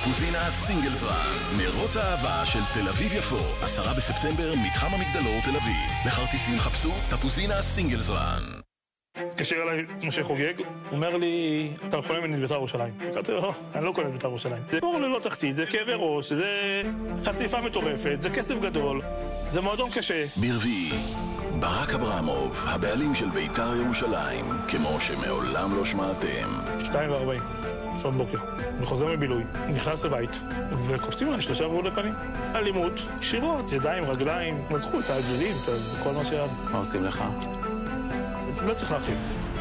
תפוזינה סינגלס רן, מרוץ האהבה של תל אביב יפו, 10 בספטמבר, מתחם המגדלור תל אביב. לכרטיסים חפשו תפוזינה סינגלס רן. התקשר אליי משה חוגג, הוא אומר לי, אתה קונה ממני בית"ר ירושלים. אמרתי לו, אני לא קונה בית"ר ירושלים. זה בור ללא תחתית, זה כאבי ראש, זה חשיפה מטורפת, זה כסף גדול, זה מועדון קשה. ברביעי, ברק אברמוב, הבעלים של בית"ר ירושלים, כמו שמעולם לא שמעתם. 2:40, לפנות בוקר. אני חוזר מבילוי, נכנס לבית, וקופצים עליי 3 רעולי פנים. אלימות, קשירות, ידיים, רגליים, לקחו את הגילים, את כל מה שהיה. מה עושים לך? לא צריך להרחיב.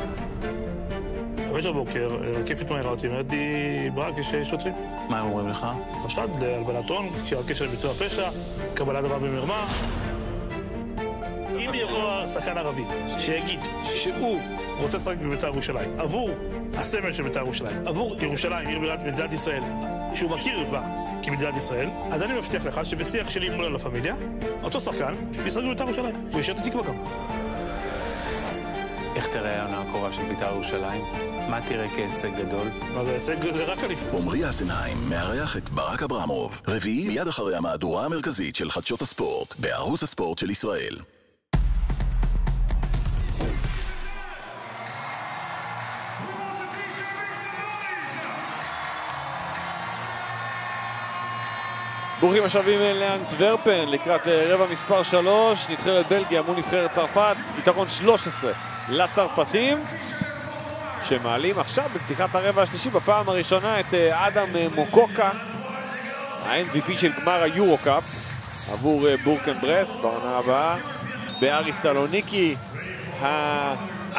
בבוקר בוקר, כיפית מהירה אותי, אומרת לי, ברק, יש שוטרים. מה הם אומרים לך? חשד להלבנת הון, קשר לביצוע פשע, קבלת דבר במרמה. אם יבוא שחקן ערבי שיגיד שהוא רוצה לשחק בבית"ר ירושלים, עבור הסמל של בית"ר ירושלים, עבור ירושלים, עיר בירת מדינת ישראל, שהוא מכיר בה כמדינת ישראל, אז אני מבטיח לך שבשיח שלי מול לה פמיליה, אותו שחקן ישחק בבית"ר ירושלים, והוא ישאר את התקווה גם. איך תראה העונה הקרובה של בית"ר ירושלים? מה תראה כהישג גדול? מה זה הישג? זה רק אליפות. עמרי אסנהיים מארח את ברק אברמוב, רביעי מיד אחרי המהדורה המרכזית של חדשות הספורט, בערוץ הספורט של ישראל. ברוכים השבים לאנטוורפן לקראת רבע מספר 3, נבחרת בלגיה מול נבחרת צרפת, יתרון 13 לצרפתים שמעלים עכשיו בפתיחת הרבע השלישי בפעם הראשונה את אדם מוקוקה, ה-MVP של גמר היורו-קאפ עבור בורקן ברסט בעונה הבאה. בארי סלוניקי